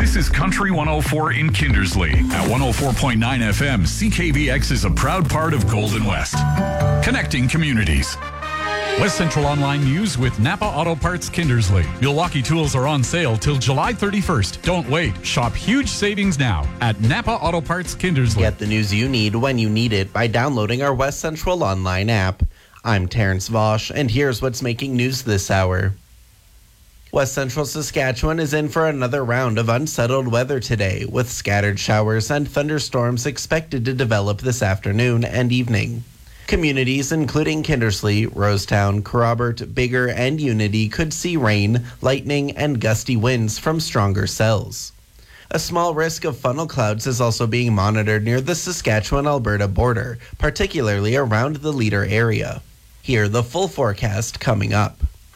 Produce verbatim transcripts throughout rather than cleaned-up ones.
This is Country one oh four in Kindersley. At one oh four point nine F M, C K V X is a proud part of Golden West. Connecting communities. West Central Online News with Napa Auto Parts Kindersley. Milwaukee tools are on sale till July thirty-first. Don't wait. Shop huge savings now at Napa Auto Parts Kindersley. Get the news you need when you need it by downloading our West Central Online app. I'm Terrence Vosch, and here's what's making news this hour. West Central Saskatchewan is in for another round of unsettled weather today, with scattered showers and thunderstorms expected to develop this afternoon and evening. Communities including Kindersley, Rosetown, Kerrobert, Bigger, and Unity could see rain, lightning, and gusty winds from stronger cells. A small risk of funnel clouds is also being monitored near the Saskatchewan-Alberta border, particularly around the Leader area. Hear the full forecast coming up.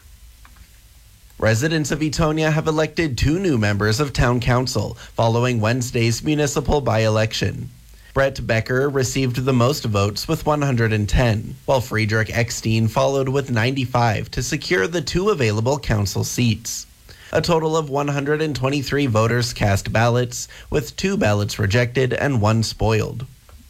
Residents of Etonia have elected two new members of Town Council following Wednesday's municipal by-election. Brett Becker received the most votes with one hundred ten, while Friedrich Eckstein followed with ninety-five to secure the two available council seats. A total of one hundred twenty-three voters cast ballots, with two ballots rejected and one spoiled.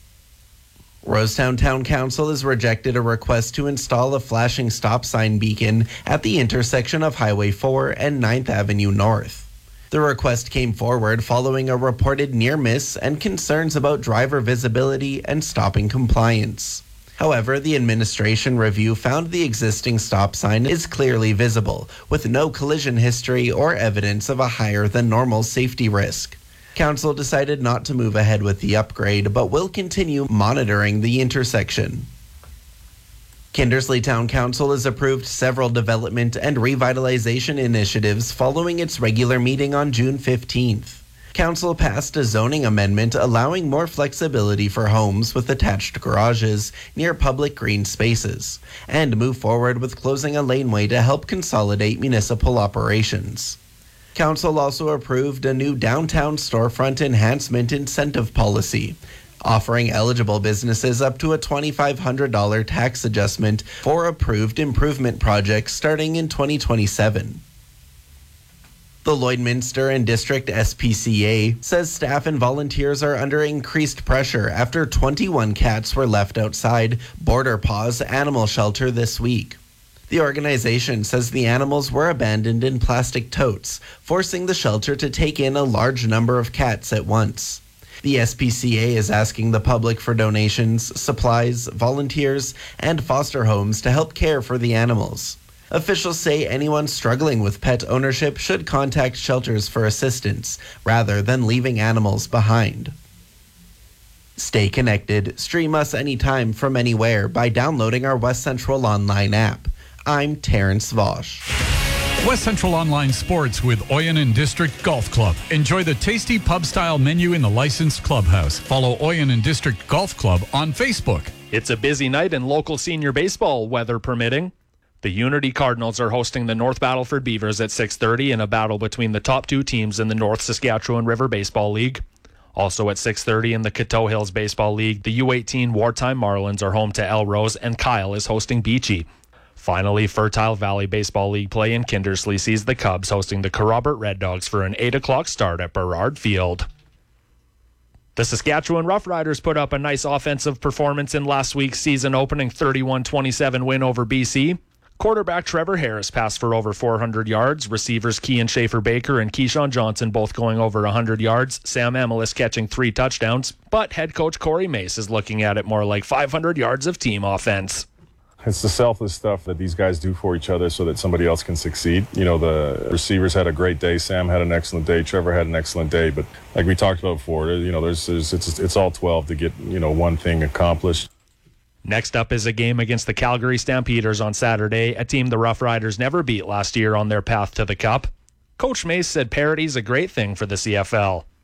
Rosetown Town Council has rejected a request to install a flashing stop sign beacon at the intersection of Highway four and ninth Avenue North. The request came forward following a reported near miss and concerns about driver visibility and stopping compliance. However, the administration review found the existing stop sign is clearly visible, with no collision history or evidence of a higher than normal safety risk. Council decided not to move ahead with the upgrade, but will continue monitoring the intersection. Kindersley Town Council has approved several development and revitalization initiatives following its regular meeting on June fifteenth. Council passed a zoning amendment allowing more flexibility for homes with attached garages near public green spaces, and move forward with closing a laneway to help consolidate municipal operations. Council also approved a new downtown storefront enhancement incentive policy, offering eligible businesses up to a twenty-five hundred dollars tax adjustment for approved improvement projects starting in twenty twenty-seven. The Lloydminster and District S P C A says staff and volunteers are under increased pressure after twenty-one cats were left outside Border Paws Animal Shelter this week. The organization says the animals were abandoned in plastic totes, forcing the shelter to take in a large number of cats at once. The S P C A is asking the public for donations, supplies, volunteers, and foster homes to help care for the animals. Officials say anyone struggling with pet ownership should contact shelters for assistance, rather than leaving animals behind. Stay connected. Stream us anytime from anywhere by downloading our West Central Online app. I'm Terrence Vosch. West Central Online Sports with Oyen District Golf Club. Enjoy the tasty pub-style menu in the licensed clubhouse. Follow Oyen District Golf Club on Facebook. It's a busy night in local senior baseball, weather permitting. The Unity Cardinals are hosting the North Battleford Beavers at six thirty in a battle between the top two teams in the North Saskatchewan River Baseball League. Also at six thirty in the Coteau Hills Baseball League, the U eighteen Wartime Marlins are home to Elrose, and Kyle is hosting Beachy. Finally, Fertile Valley Baseball League play in Kindersley sees the Cubs hosting the Kerrobert Red Dogs for an eight o'clock start at Burrard Field. The Saskatchewan Roughriders put up a nice offensive performance in last week's season-opening thirty-one twenty-seven win over B C. Quarterback Trevor Harris passed for over four hundred yards. Receivers Kean Schaefer-Baker and Keyshawn Johnson both going over one hundred yards. Sam Amelis catching three touchdowns. But head coach Corey Mace is looking at it more like five hundred yards of team offense. It's the selfless stuff that these guys do for each other so that somebody else can succeed. You know, the receivers had a great day. Sam had an excellent day. Trevor had an excellent day. But like we talked about before, you know, there's, there's it's it's all twelve to get, you know, one thing accomplished. Next up is a game against the Calgary Stampeders on Saturday, a team the Rough Riders never beat last year on their path to the Cup. Coach Mace said parity's a great thing for the C F L.